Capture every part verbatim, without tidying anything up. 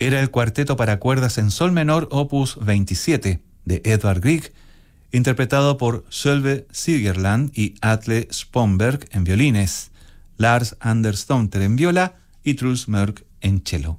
era el cuarteto para cuerdas en sol menor opus veintisiete de Edvard Grieg, interpretado por Sölve Sigerland y Atle Spomberg en violines, Lars Anders Tomter en viola y Truls Mørk en cello.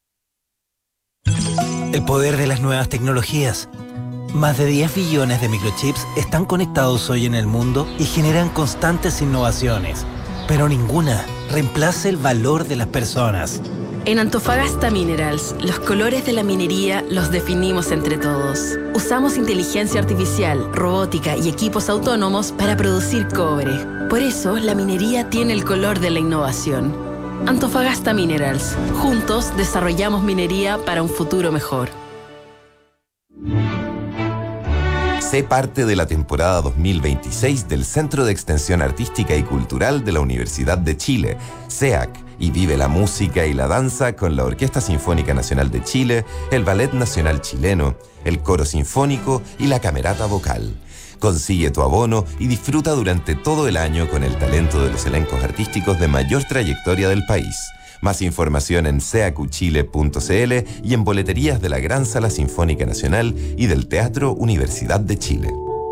El poder de las nuevas tecnologías. Más de diez billones de microchips están conectados hoy en el mundo y generan constantes innovaciones, pero ninguna reemplaza el valor de las personas. En Antofagasta Minerals, los colores de la minería los definimos entre todos. Usamos inteligencia artificial, robótica y equipos autónomos para producir cobre. Por eso, la minería tiene el color de la innovación. Antofagasta Minerals. Juntos desarrollamos minería para un futuro mejor. Sé parte de la temporada dos mil veintiséis del Centro de Extensión Artística y Cultural de la Universidad de Chile, C E A C, y vive la música y la danza con la Orquesta Sinfónica Nacional de Chile, el Ballet Nacional Chileno, el Coro Sinfónico y la Camerata Vocal. Consigue tu abono y disfruta durante todo el año con el talento de los elencos artísticos de mayor trayectoria del país. Más información en ceacuchile punto cl y en boleterías de la Gran Sala Sinfónica Nacional y del Teatro Universidad de Chile.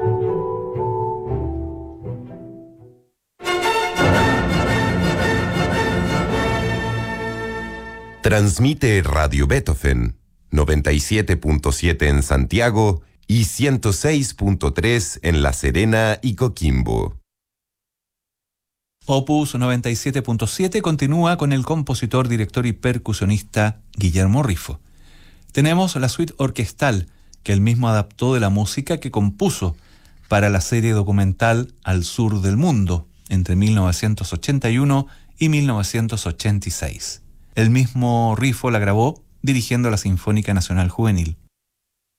Transmite Radio Beethoven, noventa y siete punto siete en Santiago y ciento seis punto tres en La Serena y Coquimbo. Opus noventa y siete punto siete continúa con el compositor, director y percusionista Guillermo Rifo. Tenemos la suite orquestal que él mismo adaptó de la música que compuso para la serie documental Al Sur del Mundo entre mil novecientos ochenta y uno y mil novecientos ochenta y seis. El mismo Rifo la grabó dirigiendo la Sinfónica Nacional Juvenil.